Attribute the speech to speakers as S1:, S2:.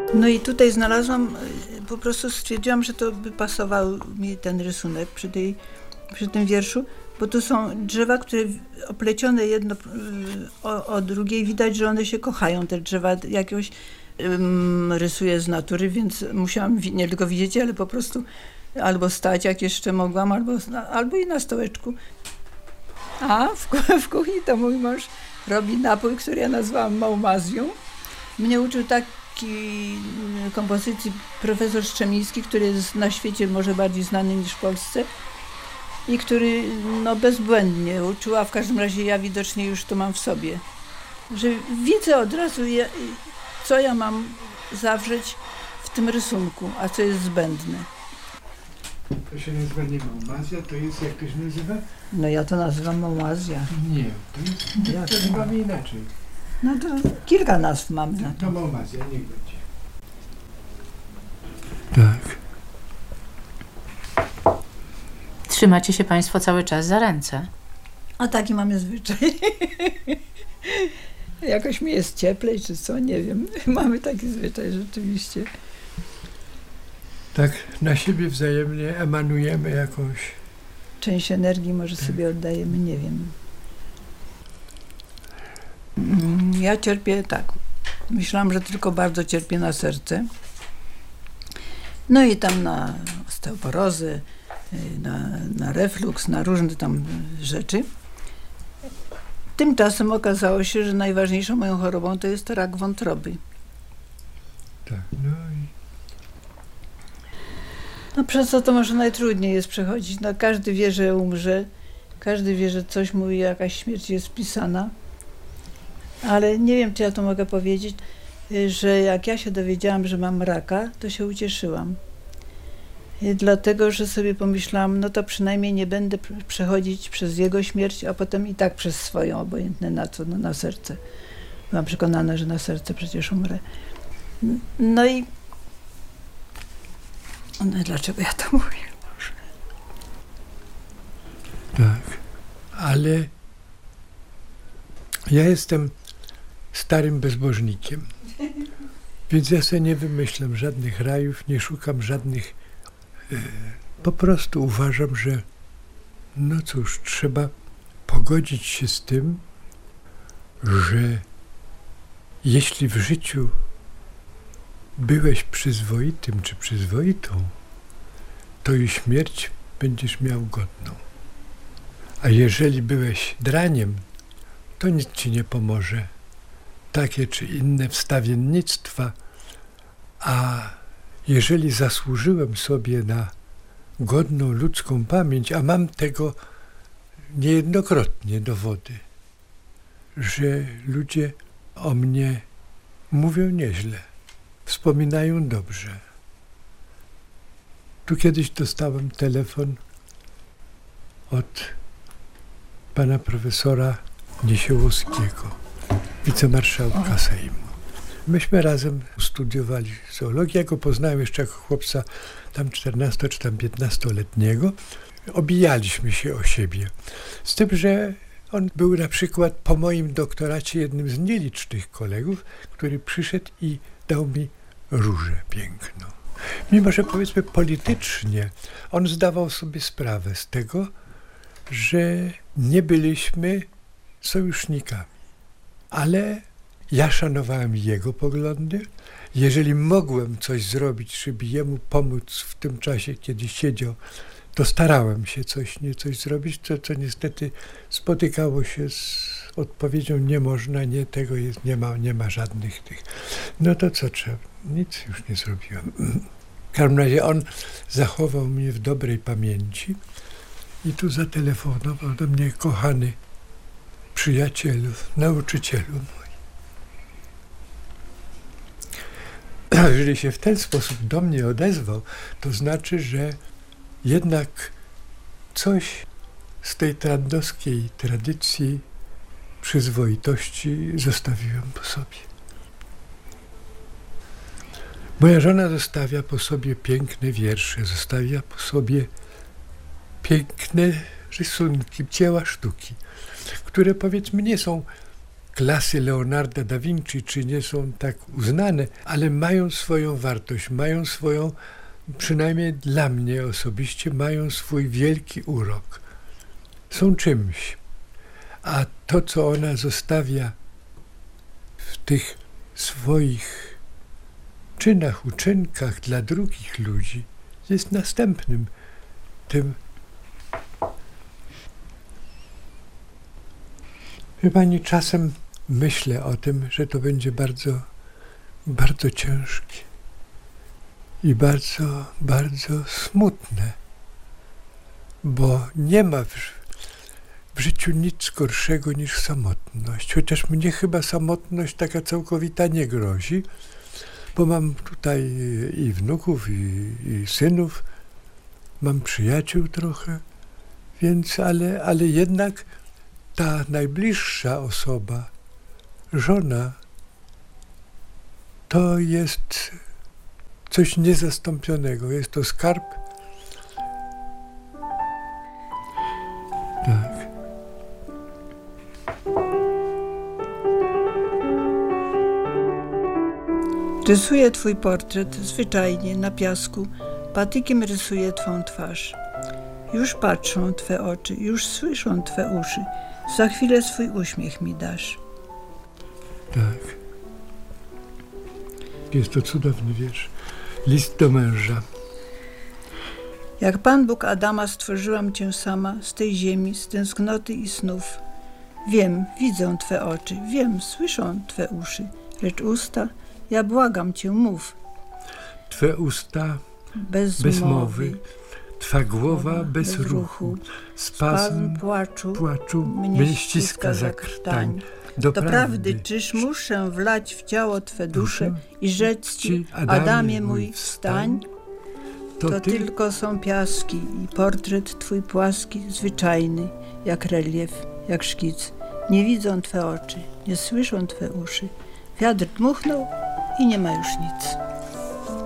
S1: No i tutaj znalazłam, po prostu stwierdziłam, że to by pasował mi ten rysunek przy tym wierszu, bo tu są drzewa, które oplecione jedno o drugie i widać, że one się kochają, te drzewa jakieś rysuję z natury, więc musiałam nie tylko widzieć, ale po prostu albo stać jak jeszcze mogłam, albo i na stołeczku. A w kuchni to mój mąż robi napój, który ja nazwałam małmazją. Mnie uczył takiej kompozycji profesor Strzemiński, który jest na świecie może bardziej znany niż w Polsce i który bezbłędnie uczył, a w każdym razie ja widocznie już to mam w sobie. Że widzę od razu, co ja mam zawrzeć w tym rysunku, a co jest zbędne.
S2: To się nazywa nie małmazja, to jest, jak to się nazywa?
S1: No ja to nazywam małmazja.
S2: Nie, to jest, nazywamy inaczej.
S1: No to kilka nazw mamy na to.
S2: To małmazja, niech będzie. Tak.
S3: Trzymacie się Państwo cały czas za ręce.
S1: A taki mamy zwyczaj. Jakoś mi jest cieplej, czy co, nie wiem. Mamy taki zwyczaj rzeczywiście.
S2: Tak na siebie wzajemnie emanujemy jakąś...
S1: Część energii może sobie oddajemy, nie wiem. Ja cierpię tak. Myślałam, że tylko bardzo cierpię na serce. No i tam na osteoporozę, na refluks, na różne tam rzeczy. Tymczasem okazało się, że najważniejszą moją chorobą to jest rak wątroby.
S2: Tak, no i...
S1: No przez co to może najtrudniej jest przechodzić. No każdy wie, że umrze. Każdy wie, że coś mówi, jakaś śmierć jest wpisana. Ale nie wiem, czy ja to mogę powiedzieć, że jak ja się dowiedziałam, że mam raka, to się ucieszyłam. Dlatego, że sobie pomyślałam, no to przynajmniej nie będę przechodzić przez jego śmierć, a potem i tak przez swoją, obojętne na co, no na serce. Byłam przekonana, że na serce przecież umrę. No i dlaczego ja to mówię? Boże.
S2: Tak, ale ja jestem starym bezbożnikiem, więc ja sobie nie wymyślam żadnych rajów, nie szukam żadnych... Po prostu uważam, że no cóż, trzeba pogodzić się z tym, że jeśli w życiu byłeś przyzwoitym czy przyzwoitą, to i śmierć będziesz miał godną. A jeżeli byłeś draniem, to nic ci nie pomoże. Takie czy inne wstawiennictwa, a jeżeli zasłużyłem sobie na godną ludzką pamięć, a mam tego niejednokrotnie dowody, że ludzie o mnie mówią nieźle, wspominają dobrze. Tu kiedyś dostałem telefon od pana profesora Niesiołowskiego, wicemarszałka Sejmu. Myśmy razem studiowali zoologię. Ja go poznałem jeszcze jako chłopca tam 14 czy tam 15-letniego. Obijaliśmy się o siebie. Z tym, że on był na przykład po moim doktoracie jednym z nielicznych kolegów, który przyszedł i dał mi różę piękną. Mimo że powiedzmy politycznie on zdawał sobie sprawę z tego, że nie byliśmy sojusznikami. Ale ja szanowałem jego poglądy. Jeżeli mogłem coś zrobić, żeby jemu pomóc w tym czasie, kiedy siedział, to starałem się coś zrobić, co niestety spotykało się z odpowiedzią nie można, nie tego jest, nie ma żadnych tych. No to co trzeba? Nic już nie zrobiłem. W każdym razie on zachował mnie w dobrej pamięci i tu zatelefonował do mnie: kochany przyjacielu, nauczycielu mój. Jeżeli się w ten sposób do mnie odezwał, to znaczy, że jednak coś z tej trandowskiej tradycji przyzwoitości zostawiłem po sobie. Moja żona zostawia po sobie piękne wiersze, zostawia po sobie piękne rysunki, dzieła sztuki, które powiedzmy nie są klasy Leonarda da Vinci, czy nie są tak uznane, ale mają swoją wartość, mają swoją, przynajmniej dla mnie osobiście, mają swój wielki urok. Są czymś. A to, co ona zostawia w tych swoich czynach, uczynkach dla drugich ludzi, jest następnym tym. Wie pani, czasem myślę o tym, że to będzie bardzo, bardzo ciężkie i bardzo, bardzo smutne, bo nie ma w życiu nic gorszego niż samotność. Chociaż mnie chyba samotność taka całkowita nie grozi, bo mam tutaj i wnuków, i synów, mam przyjaciół trochę, więc, ale jednak ta najbliższa osoba, żona, to jest coś niezastąpionego. Jest to skarb. Tak.
S1: Rysuję twój portret zwyczajnie na piasku, patykiem rysuję twą twarz. Już patrzą twe oczy, już słyszą twe uszy, za chwilę swój uśmiech mi dasz.
S2: Tak. Jest to cudowny wiersz. List do męża.
S1: Jak Pan Bóg Adama stworzyłam cię sama z tej ziemi, z tęsknoty i snów. Wiem, widzą twe oczy, wiem, słyszą twe uszy, lecz usta, ja błagam cię, mów.
S2: Twe usta bez mowy, twa głowa bez ruchu, spazm płaczu mnie ściska za krtań.
S1: Doprawdy, czyż muszę wlać w ciało twe duszę i rzec ci, Adamie mój, wstań? To tylko są piaski i portret twój płaski, zwyczajny, jak relief, jak szkic. Nie widzą twe oczy, nie słyszą twe uszy. Wiatr dmuchnął i nie ma już nic.